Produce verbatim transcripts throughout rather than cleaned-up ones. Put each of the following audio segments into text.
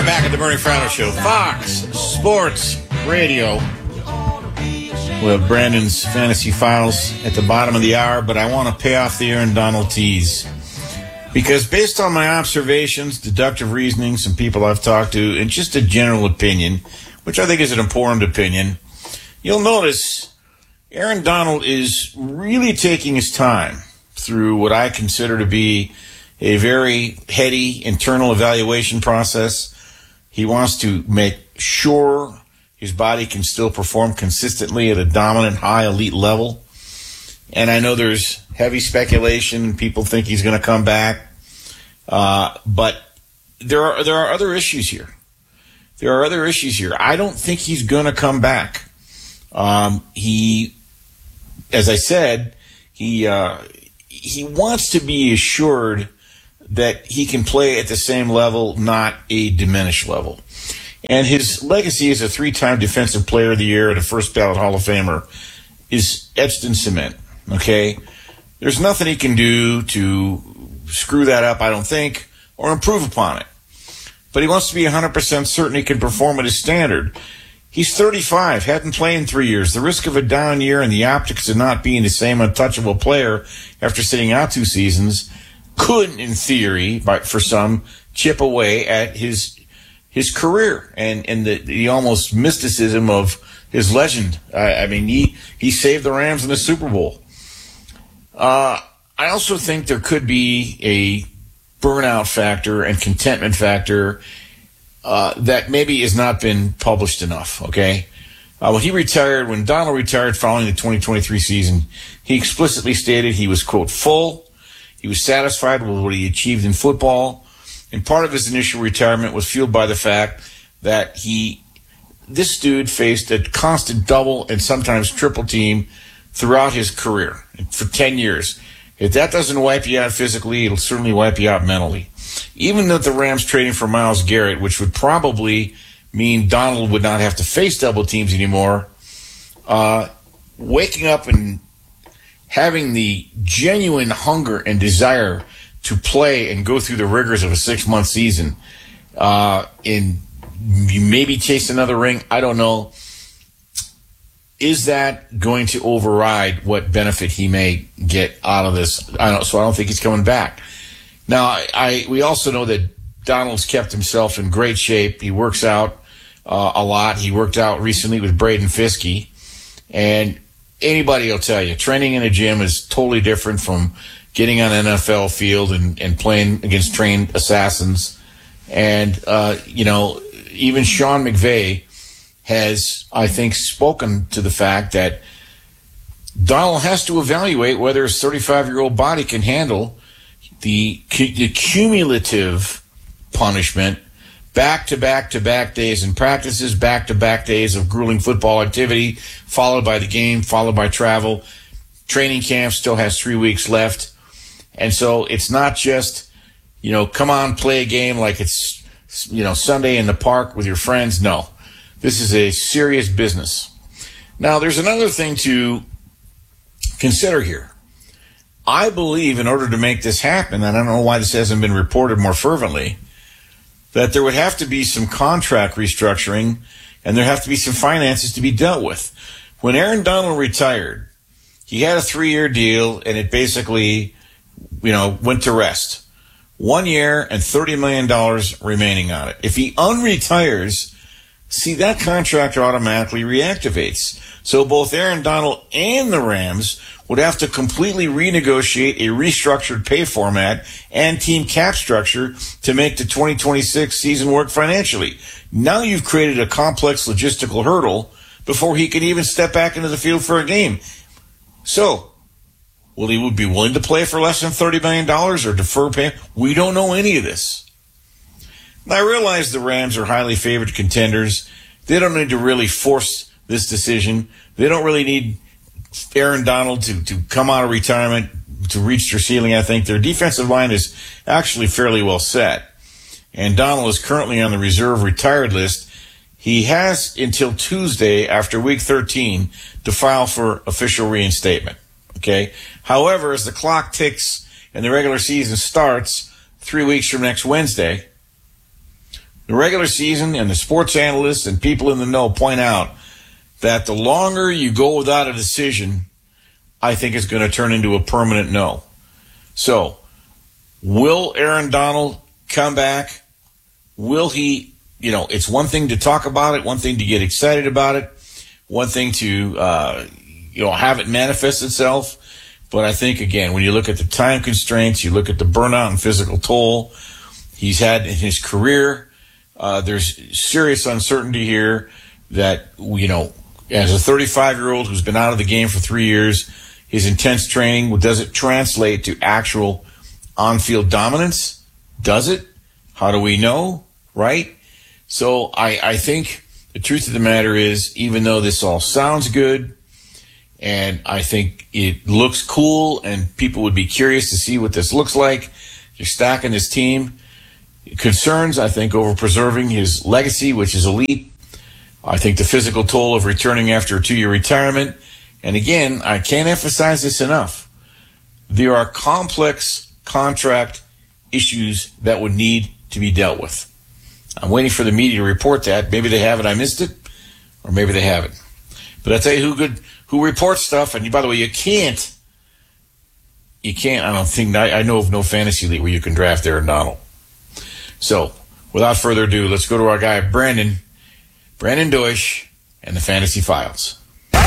back at the Bernie Fratto Show, Fox Sports Radio. We'll have Brandon's Fantasy Files at the bottom of the hour, but I want to pay off the Aaron Donald tease. Because based on my observations, deductive reasoning, some people I've talked to, and just a general opinion, which I think is an informed opinion, you'll notice Aaron Donald is really taking his time through what I consider to be a very heady internal evaluation process. He wants to make sure his body can still perform consistently at a dominant, high, elite level. And I know there's heavy speculation. People think he's going to come back. Uh, but there are there are other issues here. There are other issues here. I don't think he's going to come back. Um, he, as I said, he uh, he wants to be assured that he can play at the same level, not a diminished level. And his legacy as a three-time Defensive Player of the Year and a first-ballot Hall of Famer is etched in cement, okay? There's nothing he can do to screw that up, I don't think, or improve upon it. But he wants to be one hundred percent certain he can perform at his standard. He's thirty-five, hadn't played in three years. The risk of a down year and the optics of not being the same untouchable player after sitting out two seasons could, in theory, but for some, chip away at his his career and, and the, the almost mysticism of his legend. I, I mean, he, he saved the Rams in the Super Bowl. Uh, I also think there could be a burnout factor and contentment factor uh, that maybe has not been published enough, okay? Uh, when he retired, when Donald retired following the twenty twenty-three season, he explicitly stated he was, quote, full. He was satisfied with what he achieved in football. And part of his initial retirement was fueled by the fact that he, this dude faced a constant double and sometimes triple team throughout his career for ten years. If that doesn't wipe you out physically, it'll certainly wipe you out mentally. Even though the Rams trading for Myles Garrett, which would probably mean Donald would not have to face double teams anymore, uh, waking up and having the genuine hunger and desire to play and go through the rigors of a six-month season, uh, and maybe chase another ring, I don't know. Is that going to override what benefit he may get out of this? I don't. So I don't think he's coming back. Now, I, I we also know that Donald's kept himself in great shape. He works out uh, a lot. He worked out recently with Braden Fiske, and anybody will tell you, training in a gym is totally different from getting on an N F L field and, and playing against trained assassins. And, uh, you know, even Sean McVay has, I think, spoken to the fact that Donald has to evaluate whether his thirty-five-year-old body can handle the, the cumulative punishment, back-to-back-to-back days in practices, back-to-back days of grueling football activity, followed by the game, followed by travel. Training camp still has three weeks left. And so it's not just, you know, come on, play a game like it's, you know, Sunday in the park with your friends. No, this is a serious business. Now, there's another thing to consider here. I believe in order to make this happen, and I don't know why this hasn't been reported more fervently, that there would have to be some contract restructuring and there have to be some finances to be dealt with. When Aaron Donald retired, he had a three-year deal and it basically, you know, went to rest. One year and thirty million dollars remaining on it. If he unretires, see, that contract automatically reactivates. So both Aaron Donald and the Rams would have to completely renegotiate a restructured pay format and team cap structure to make the twenty twenty-six season work financially. Now you've created a complex logistical hurdle before he can even step back into the field for a game. So, will he would be willing to play for less than thirty million dollars or defer pay? We don't know any of this. Now, I realize the Rams are highly favored contenders. They don't need to really force this decision. They don't really need Aaron Donald to, to come out of retirement to reach their ceiling, I think. Their defensive line is actually fairly well set. And Donald is currently on the reserve retired list. He has until Tuesday after week thirteen to file for official reinstatement. Okay. However, as the clock ticks and the regular season starts three weeks from next Wednesday, the regular season and the sports analysts and people in the know point out that the longer you go without a decision, I think it's going to turn into a permanent no. So, will Aaron Donald come back? Will he, you know, it's one thing to talk about it, one thing to get excited about it, one thing to, uh, you know, have it manifest itself. But I think, again, when you look at the time constraints, you look at the burnout and physical toll he's had in his career, uh, there's serious uncertainty here that, you know, as a thirty-five-year-old who's been out of the game for three years, his intense training, does it translate to actual on-field dominance? Does it? How do we know, right? So I, I think the truth of the matter is, even though this all sounds good, and I think it looks cool, and people would be curious to see what this looks like, you're stacking this team. Concerns, I think, over preserving his legacy, which is elite. I think the physical toll of returning after a two-year retirement. And again, I can't emphasize this enough. There are complex contract issues that would need to be dealt with. I'm waiting for the media to report that. Maybe they haven't, I missed it, or maybe they haven't. But I'll tell you who good, who reports stuff. And by the way, you can't, you can't, I don't think, I, I know of no fantasy league where you can draft Aaron Donald. So, without further ado, let's go to our guy, Brandon, Brandon Deutsch, and the Fantasy Files.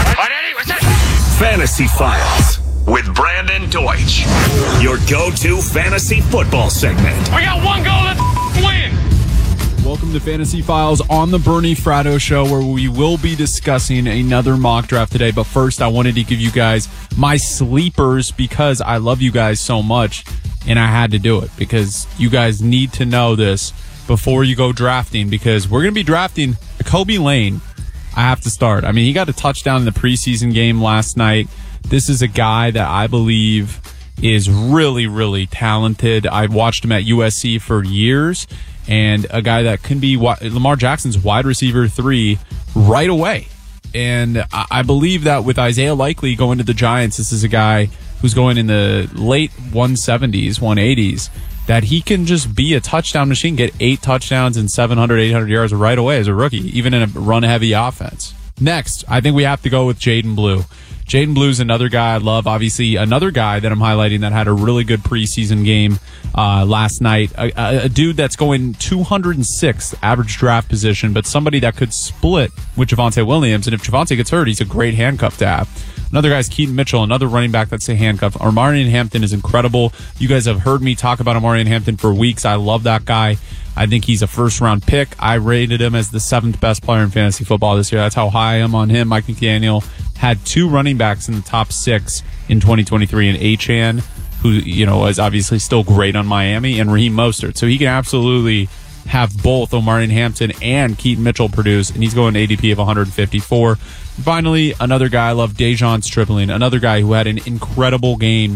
Fantasy Files with Brandon Deutsch, your go-to fantasy football segment. We got one goal, let's win! Welcome to Fantasy Files on the Bernie Fratto Show, where we will be discussing another mock draft today. But first, I wanted to give you guys my sleepers because I love you guys so much, and I had to do it because you guys need to know this before you go drafting, because we're going to be drafting Kobe Lane. I have to start. I mean, he got a touchdown in the preseason game last night. This is a guy that I believe is really, really talented. I watched him at U S C for years, and a guy that can be Lamar Jackson's wide receiver three right away. And I believe that with Isaiah Likely going to the Giants, this is a guy who's going in the late one seventies, one eighties, that he can just be a touchdown machine, get eight touchdowns and seven hundred, eight hundred yards right away as a rookie, even in a run-heavy offense. Next, I think we have to go with Jaden Blue. Jaden Blue's another guy I love. Obviously, another guy that I'm highlighting that had a really good preseason game uh, last night. A, a, a dude that's going two hundred sixth average draft position, but somebody that could split with Javonte Williams. And if Javonte gets hurt, he's a great handcuff to have. Another guy's Keaton Mitchell, another running back that's a handcuff. Omarion Hampton is incredible. You guys have heard me talk about Omarion Hampton for weeks. I love that guy. I think he's a first-round pick. I rated him as the seventh best player in fantasy football this year. That's how high I am on him. Mike McDaniel had two running backs in the top six in twenty twenty-three, in Achane, who, you know, is obviously still great on Miami, and Raheem Mostert. So he can absolutely have both Omarion Hampton and Keaton Mitchell produce, and he's going A D P of one fifty-four. Finally, another guy I love, Dejon Stribling, another guy who had an incredible game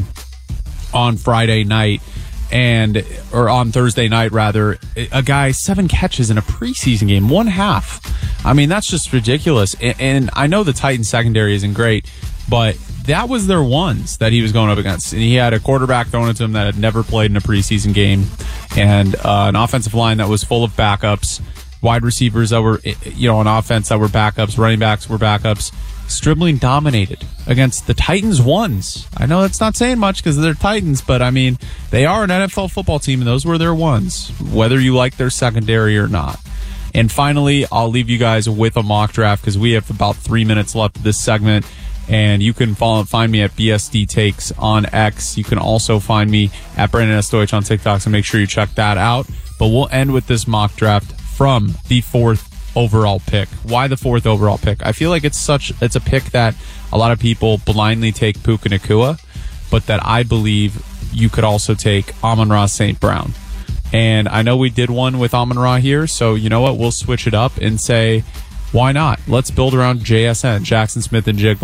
on Friday night, and or on Thursday night rather. A guy, seven catches in a preseason game, one half. I mean, that's just ridiculous. And, and I know the Titans secondary isn't great, but that was their ones that he was going up against. And he had a quarterback thrown into him that had never played in a preseason game, and uh, an offensive line that was full of backups, wide receivers that were, you know, on offense that were backups, running backs were backups. Stribling dominated against the Titans ones. I know that's not saying much because they're Titans, but I mean, they are an N F L football team, and those were their ones, whether you like their secondary or not. And finally, I'll leave you guys with a mock draft because we have about three minutes left of this segment. And you can follow, find me at B S D Takes on X. You can also find me at Brandon S. Deutsch on TikTok, so make sure you check that out. But we'll end with this mock draft from the fourth overall pick. Why the fourth overall pick? I feel like it's such it's a pick that a lot of people blindly take Puka Nacua, but that I believe you could also take Amon-Ra Saint Brown. And I know we did one with Amon-Ra here, so you know what? We'll switch it up and say, why not? Let's build around J S N, Jackson Smith and Jigba.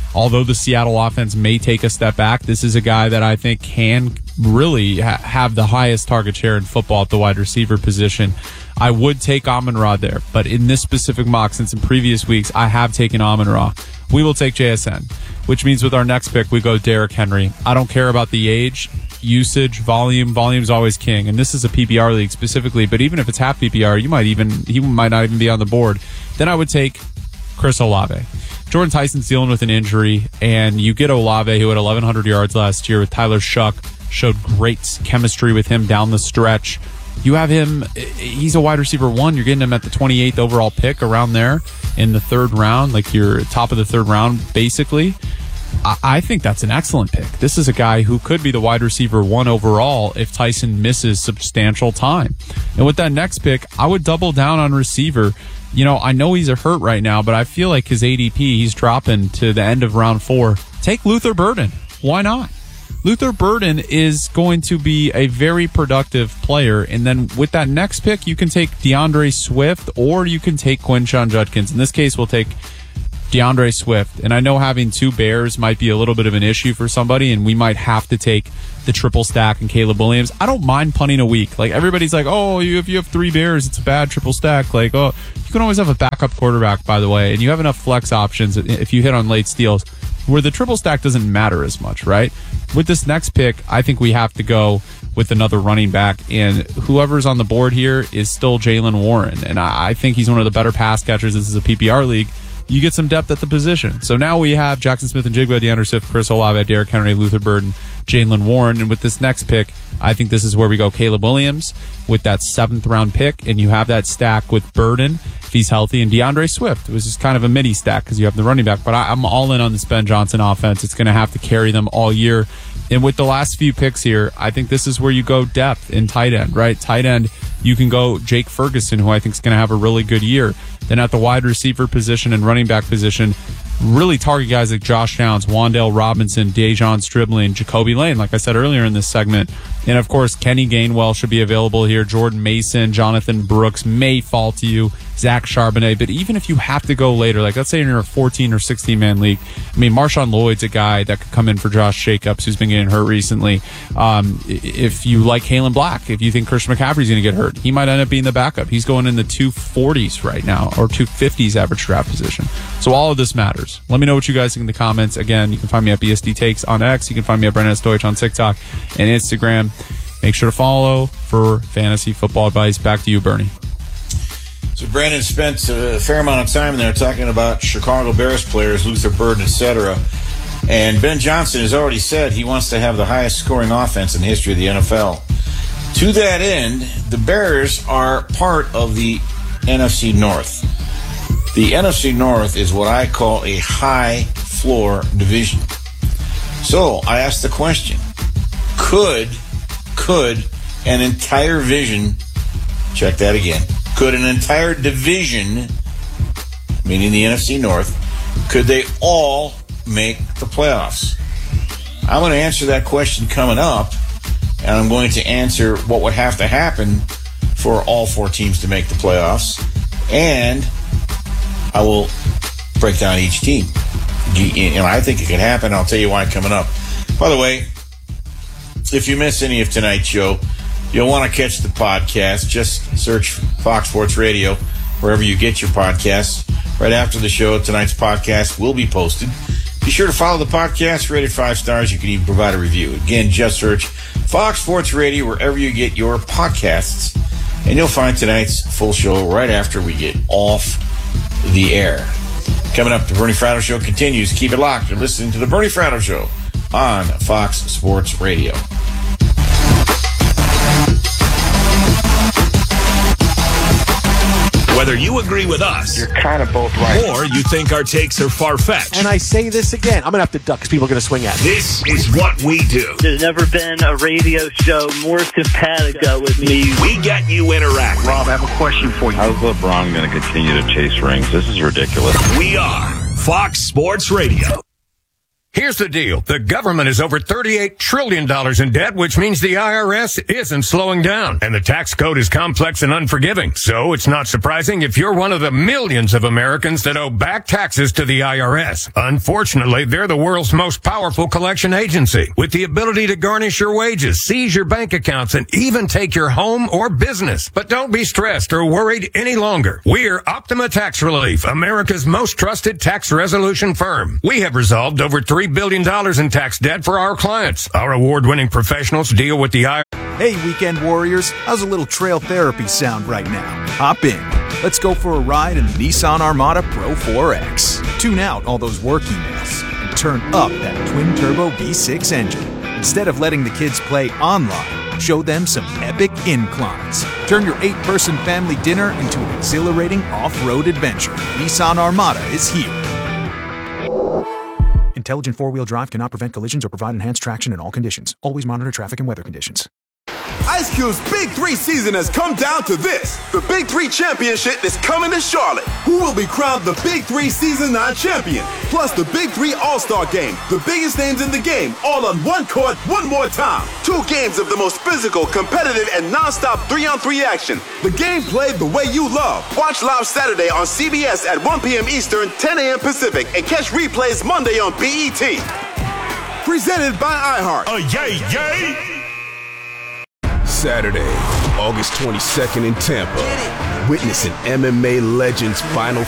although the Seattle offense may take a step back, this is a guy that I think can really ha- have the highest target share in football at the wide receiver position. I would take Amon-Ra there, but in this specific mock, since in previous weeks I have taken Amon-Ra, we will take J S N, which means with our next pick we go Derrick Henry. I don't care about the age, usage, volume. Volume's always king, and this is a P P R league specifically, but even if it's half P P R, you might even he might not even be on the board. Then I would take Chris Olave. Jordan Tyson's dealing with an injury, and you get Olave, who had eleven hundred yards last year with Tyler Shuck, showed great chemistry with him down the stretch. You have him, he's a wide receiver one. You're getting him at the twenty-eighth overall pick, around there in the third round, like your top of the third round, basically. I, I think that's an excellent pick. This is a guy who could be the wide receiver one overall if Tyson misses substantial time. And with that next pick, I would double down on receiver. You know, I know he's a hurt right now, but I feel like his A D P, he's dropping to the end of round four. Take Luther Burden. Why not? Luther Burden is going to be a very productive player. And then with that next pick, you can take DeAndre Swift or you can take Quinshon Judkins. In this case, we'll take DeAndre Swift. And I know having two Bears might be a little bit of an issue for somebody, and we might have to take the triple stack and Caleb Williams. I don't mind punting a week. Like, everybody's like, oh, you, if you have three Bears, it's a bad triple stack. Like, oh, you can always have a backup quarterback, by the way, and you have enough flex options if you hit on late steals where the triple stack doesn't matter as much, right? With this next pick, I think we have to go with another running back, and whoever's on the board here is still Jaylen Warren, and I, I think he's one of the better pass catchers. This is a P P R league. You get some depth at the position. So now we have Jackson Smith-Njigba, DeAndre Swift, Chris Olave, Derrick Henry, Luther Burden, Jaylen Warren. And with this next pick, I think this is where we go Caleb Williams with that seventh round pick. And you have that stack with Burden, if he's healthy, and DeAndre Swift. It was just kind of a mini stack because you have the running back. But I, I'm all in on this Ben Johnson offense. It's going to have to carry them all year. And with the last few picks here, I think this is where you go depth in tight end, right? Tight end, you can go Jake Ferguson, who I think is going to have a really good year. Then at the wide receiver position and running back position, really target guys like Josh Downs, Wan'Dale Robinson, Dejon Stribling, Jacoby Lane, like I said earlier in this segment. And of course, Kenny Gainwell should be available here. Jordan Mason, Jonathan Brooks may fall to you. Zach Charbonnet. But even if you have to go later, like let's say you're in a fourteen or sixteen man league, I mean, Marshawn Lloyd's a guy that could come in for Josh Jacobs, who's been getting hurt recently. Um, if you like Kalen Black, if you think Christian McCaffrey's going to get hurt, he might end up being the backup. He's going in the two forties right now, or two fifties average draft position. So all of this matters. Let me know what you guys think in the comments. Again, you can find me at B S D Takes on X. You can find me at Brendan S. Deutsch on TikTok and Instagram. Make sure to follow for fantasy football advice. Back to you, Bernie. So Brandon spent a fair amount of time there talking about Chicago Bears players, Luther Burden, et cetera. And Ben Johnson has already said he wants to have the highest scoring offense in the history of the N F L. To that end, the Bears are part of the N F C North. The N F C North is what I call a high floor division. So I asked the question, could, could an entire division, check that again, could an entire division, meaning the N F C North, could they all make the playoffs? I'm going to answer that question coming up, and I'm going to answer what would have to happen for all four teams to make the playoffs, and I will break down each team. And I think it can happen. I'll tell you why coming up. By the way, if you miss any of tonight's show, you'll want to catch the podcast. Just search Fox Sports Radio wherever you get your podcasts. Right after the show, tonight's podcast will be posted. Be sure to follow the podcast, rate it five stars. You can even provide a review. Again, just search Fox Sports Radio wherever you get your podcasts, and you'll find tonight's full show right after we get off the air. Coming up, the Bernie Fratto Show continues. Keep it locked. You're listening to the Bernie Fratto Show on Fox Sports Radio. Whether you agree with us, you're kind of both right, or you think our takes are far-fetched. And I say this again, I'm going to have to duck because people are going to swing at me. This is what we do. There's never been a radio show more simpatico with me. We get you interacting. Rob, I have a question for you. How's LeBron going to continue to chase rings? This is ridiculous. We are Fox Sports Radio. Here's the deal. The government is over thirty-eight trillion dollars in debt, which means the I R S isn't slowing down. And the tax code is complex and unforgiving. So it's not surprising if you're one of the millions of Americans that owe back taxes to the I R S. Unfortunately, they're the world's most powerful collection agency, with the ability to garnish your wages, seize your bank accounts, and even take your home or business. But don't be stressed or worried any longer. We're Optima Tax Relief, America's most trusted tax resolution firm. We have resolved over three billion dollars in tax debt for our clients. Our award-winning professionals deal with the I R S. Hey, weekend warriors, how's a little trail therapy sound right now? Hop in. Let's go for a ride in the Nissan Armada Pro four X. Tune out all those work emails and turn up that twin-turbo V six engine. Instead of letting the kids play online, show them some epic inclines. Turn your eight-person family dinner into an exhilarating off-road adventure. Nissan Armada is here. Intelligent four-wheel drive cannot prevent collisions or provide enhanced traction in all conditions. Always monitor traffic and weather conditions. Ice Cube's Big Three season has come down to this. The Big Three Championship is coming to Charlotte. Who will be crowned the Big Three Season nine champion? Plus the Big Three All-Star Game. The biggest names in the game, all on one court, one more time. Two games of the most physical, competitive, and non-stop three-on-three action. The game played the way you love. Watch live Saturday on C B S at one p.m. Eastern, ten a.m. Pacific, and catch replays Monday on B E T. Presented by iHeart. Oh, yay, yay! Saturday, August twenty-second in Tampa. Witness an M M A Legends Final